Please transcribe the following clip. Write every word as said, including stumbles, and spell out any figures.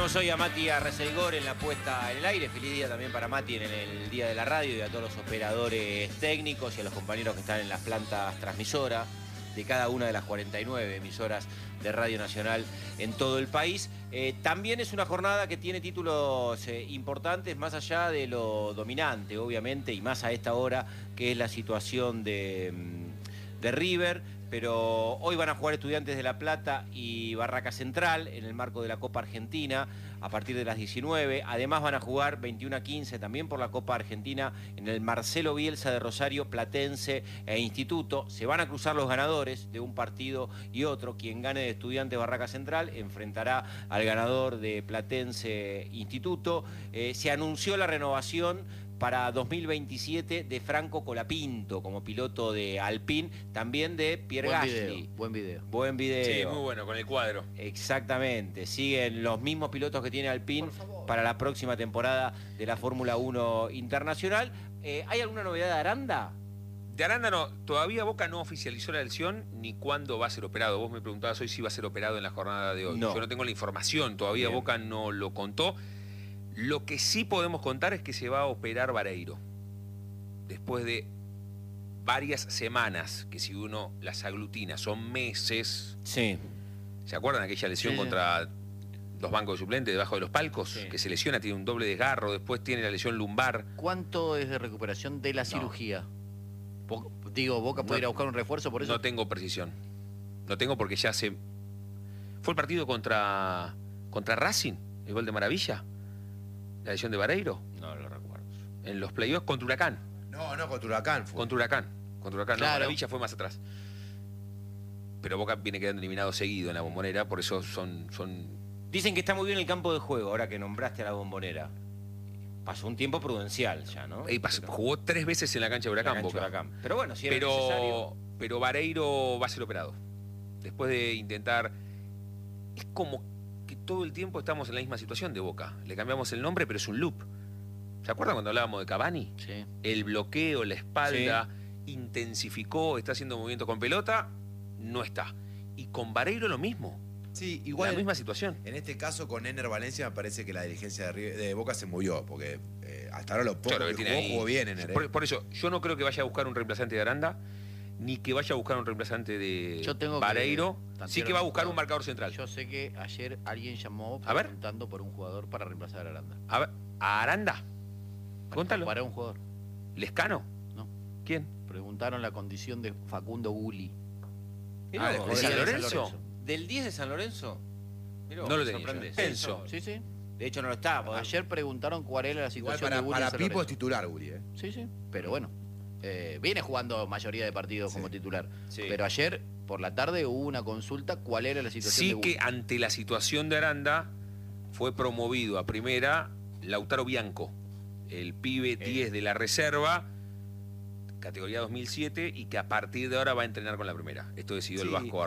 Tenemos hoy a Mati Arreceigor en la puesta en el aire. Feliz día también para Mati en el Día de la Radio y a todos los operadores técnicos y a los compañeros que están en las plantas transmisoras de cada una de las cuarenta y nueve emisoras de Radio Nacional en todo el país. Eh, también es una jornada que tiene títulos eh, importantes, más allá de lo dominante, obviamente, y más a esta hora, que es la situación de, de River. Pero hoy van a jugar Estudiantes de La Plata y Barraca Central en el marco de la Copa Argentina a partir de las diecinueve. Además van a jugar veintiuno a quince también por la Copa Argentina en el Marcelo Bielsa de Rosario, Platense e Instituto. Se van a cruzar los ganadores de un partido y otro. Quien gane de Estudiantes Barraca Central enfrentará al ganador de Platense Instituto. Eh, se anunció la renovación para dos mil veintisiete de Franco Colapinto como piloto de Alpine, también de Pierre Buen Gasly. video, buen video. Buen video. Sí, muy bueno, con el cuadro. Exactamente. Siguen los mismos pilotos que tiene Alpine para la próxima temporada de la Fórmula uno Internacional. Eh, ¿Hay alguna novedad de Aranda? De Aranda no, todavía Boca no oficializó la lesión ni cuándo va a ser operado. Vos me preguntabas hoy si va a ser operado en la jornada de hoy. No. Yo no tengo la información, todavía Bien. Boca no lo contó. Lo que sí podemos contar es que se va a operar Vareiro. Después de varias semanas, que si uno las aglutina, son meses. Sí. ¿Se acuerdan de aquella lesión Sí, sí. contra los bancos de suplentes debajo de los palcos? Sí. Que se lesiona, tiene un doble desgarro, después tiene la lesión lumbar. ¿Cuánto es de recuperación de la cirugía? Bo- Digo, Boca puede No- ir a buscar un refuerzo por eso. No tengo precisión. No tengo porque ya se... ¿Fue el partido contra, contra Racing? ¿El gol de Maravilla? ¿La lesión de Vareiro? No lo recuerdo. En los playoffs contra Huracán. No, no, contra Huracán fue. Contra Huracán. Contra Huracán. No, Claro. Maravilla fue más atrás. Pero Boca viene quedando eliminado seguido en la Bombonera, por eso son... son... Dicen que está muy bien el campo de juego, ahora que nombraste a la Bombonera. Pasó un tiempo prudencial ya, ¿no? Ey, pas- Pero- jugó tres veces en la cancha de la Huracán, cancha de Boca. Huracán. Pero bueno, si era necesario. Pero, pero Vareiro va a ser operado. Después de intentar... Es como que todo el tiempo estamos en la misma situación de Boca. Le cambiamos el nombre, pero es un loop. ¿Se acuerdan cuando hablábamos de Cavani? Sí. El bloqueo, la espalda, intensificó, está haciendo movimientos con pelota, no está. Y con Vareiro lo mismo. Sí, igual la misma situación. en este caso con Ener Valencia me parece que la dirigencia de, River- de Boca se movió, porque eh, hasta ahora lo poco Claro, que que tiene jugó, ahí- jugó bien Ener. ¿eh? Por, por eso, yo no creo que vaya a buscar un reemplazante de Aranda, ni que vaya a buscar un reemplazante de Yo tengo que Vareiro. tantear Sí que un va a buscar jugador. un marcador central. Yo sé que ayer alguien llamó A ver. preguntando por un jugador para reemplazar a Aranda. A, ver, ¿a Aranda? Contalo. Para un jugador. ¿Lescano? No. ¿Quién? Preguntaron la condición de Facundo Gulli. Mirá Ah, ¿de vos, San del- Lorenzo? ¿Del diez de San Lorenzo? Mirá vos, No lo me tenía sorprende. yo. Sí, Enzo. Sí, sí. De hecho no lo está. porque- Ayer preguntaron cuál era la Igual situación para, de Gulli para en San Pipo es Lorenzo. titular, Uri. ¿eh? Sí, sí. Pero bueno, eh, viene jugando mayoría de partidos Sí. como titular. Sí. Pero ayer, por la tarde, hubo una consulta cuál era la situación de Sí Gulli. que ante la situación de Aranda fue promovido a primera Lautaro Bianco, el pibe diez de la reserva, categoría dos mil siete, y que a partir de ahora va a entrenar con la primera. Esto decidió el Sí. Vasco